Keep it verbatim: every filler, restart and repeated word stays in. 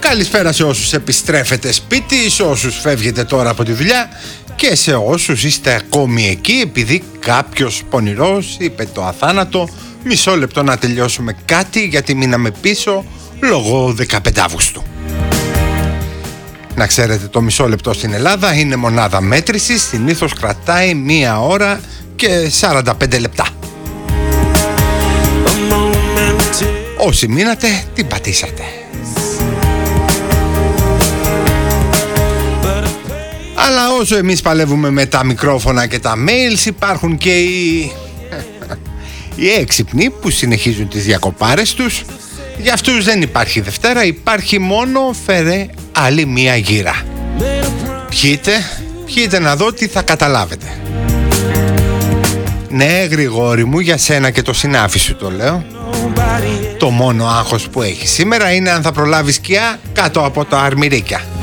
Καλησπέρα σε όσους επιστρέφετε σπίτι, σε όσους φεύγετε τώρα από τη δουλειά και σε όσους είστε ακόμη εκεί επειδή κάποιος πονηρός είπε το αθάνατο μισό λεπτό να τελειώσουμε κάτι γιατί μείναμε πίσω λόγω δεκαπέντε Αυγούστου. Να ξέρετε, το μισό λεπτό στην Ελλάδα είναι μονάδα μέτρησης, συνήθως κρατάει μία ώρα και σαράντα πέντε λεπτά. Όσοι μείνατε, την πατήσατε. Αλλά όσο εμείς παλεύουμε με τα μικρόφωνα και τα mails, υπάρχουν και οι, οι έξυπνοι που συνεχίζουν τις διακοπάρες τους. Για αυτούς δεν υπάρχει Δευτέρα, υπάρχει μόνο φέρε άλλη μία γύρα. Πιείτε, πιείτε να δω τι θα καταλάβετε. Ναι, Γρηγόρη μου, για σένα και το συνάφι σου το λέω. Το μόνο άγχος που έχει σήμερα είναι αν θα προλάβεις σκιά κάτω από τα αρμυρίκια.